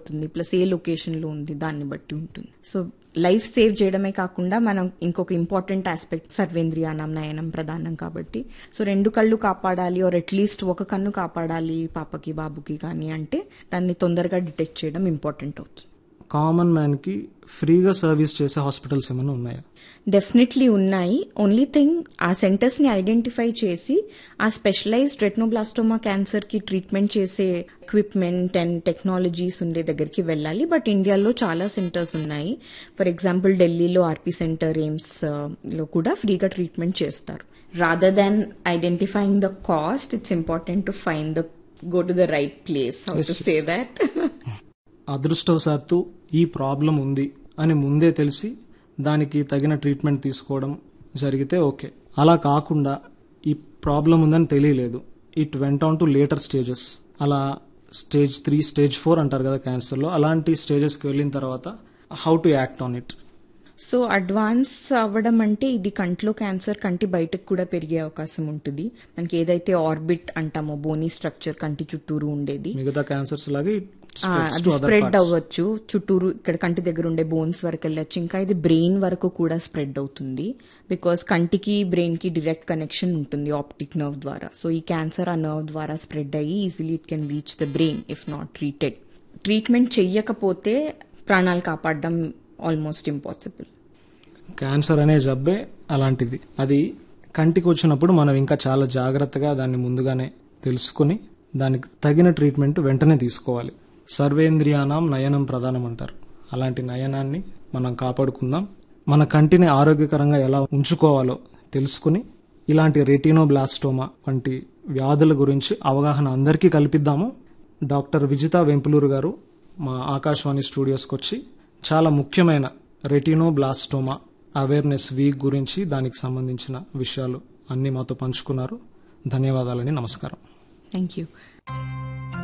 అవుతుంది, ప్లస్ ఏ లొకేషన్లో ఉంది దాన్ని బట్టి ఉంటుంది. సో లైఫ్ సేవ్ చేయడమే కాకుండా మనం ఇంకొక ఇంపార్టెంట్ ఆస్పెక్ట్ సర్వేంద్రియానం నయనం ప్రధానం కాబట్టి, సో 2 కళ్ళు కాపాడాలి ఆర్ అట్లీస్ట్ ఒక కన్ను కాపాడాలి పాపకి బాబుకి కానీ అంటే దాన్ని తొందరగా డిటెక్ట్ చేయడం ఇంపార్టెంట్ అవుతుంది. కామన్ మ్యాన్ కి ఫ్రీగా సర్వీస్ చేసే హాస్పిటల్స్ ఏమైనా ఉన్నాయా? డెఫినెట్లీ ఉన్నాయి. ఓన్లీ థింగ్ ఆ సెంటర్స్ ని ఐడెంటిఫై చేసి ఆ స్పెషలైజ్డ్ రెటినోబ్లాస్టోమా క్యాన్సర్ కి ట్రీట్మెంట్ చేసే ఎక్విప్మెంట్ అండ్ టెక్నాలజీస్ ఉండే దగ్గరికి వెళ్ళాలి. బట్ ఇండియాలో చాలా సెంటర్స్ ఉన్నాయి. ఫర్ ఎగ్జాంపుల్ ఢిల్లీలో ఆర్పి సెంటర్, ఎయిమ్స్ లో కూడా ఫ్రీగా ట్రీట్మెంట్ చేస్తారు. Rather than identifying the cost, it's important to find go to the right place. How to say that. అదృష్టవశాత్తు ఈ ప్రాబ్లం ఉంది అని ముందే తెలిసి దానికి తగిన ట్రీట్మెంట్ తీసుకోవడం జరిగితే ఓకే. అలా కాకుండా ఈ ప్రాబ్లం ఉందని తెలియలేదు, it went on to later stages, అలా స్టేజ్ 3, స్టేజ్ 4 అంటారు కదా క్యాన్సర్లో, అలాంటి స్టేజెస్కి వెళ్ళిన తర్వాత how to act on it? So advance అవ్వడం అంటే ఇది కంట్లో క్యాన్సర్ కంటి బయటకు కూడా పెరిగే అవకాశం ఉంటుంది. మనకి ఏదైతే ఆర్బిట్ అంటామో బోనీ స్ట్రక్చర్ కంటి చుట్టూరు ఉండేది, మిగతా క్యాన్సర్స్ లాగే అది స్ప్రెడ్ అవ్వచ్చు. చుట్టూరు ఇక్కడ కంటి దగ్గర ఉండే బోన్స్ వరకు వెళ్ళచ్చు. ఇంకా ఇది బ్రెయిన్ వరకు కూడా స్ప్రెడ్ అవుతుంది. బికాస్ కంటికి బ్రెయిన్ కి డైరెక్ట్ కనెక్షన్ ఉంటుంది ఆప్టిక్ నర్వ్ ద్వారా. సో ఈ క్యాన్సర్ ఆ నర్వ్ ద్వారా స్ప్రెడ్ అయ్యి easily it can reach the brain if not treated. Treatment చెయ్యకపోతే ప్రాణాలు కాపాడడం ఆల్మోస్ట్ ఇంపాసిబుల్. క్యాన్సర్ అనే జబ్బే అలాంటిది. అది కంటికి వచ్చినప్పుడు మనం ఇంకా చాలా జాగ్రత్తగా దాన్ని ముందుగానే తెలుసుకుని దానికి తగిన ట్రీట్మెంట్ వెంటనే తీసుకోవాలి. సర్వేంద్రియానం నయనం ప్రధానం అంటారు. అలాంటి నయనాన్ని మనం కాపాడుకుందాం. మన కంటిని ఆరోగ్యకరంగా ఎలా ఉంచుకోవాలో తెలుసుకుని ఇలాంటి రెటినోబ్లాస్టోమా వంటి వ్యాధుల గురించి అవగాహన అందరికీ కల్పిద్దాము. డాక్టర్ విజితా వెంపులూరు గారు మా ఆకాశవాణి స్టూడియోస్కి వచ్చి చాలా ముఖ్యమైన రెటినోబ్లాస్టోమా అవేర్నెస్ వీక్ గురించి, దానికి సంబంధించిన విషయాలు అన్ని మాతో పంచుకున్నారు. ధన్యవాదాలని, నమస్కారం. Thank you.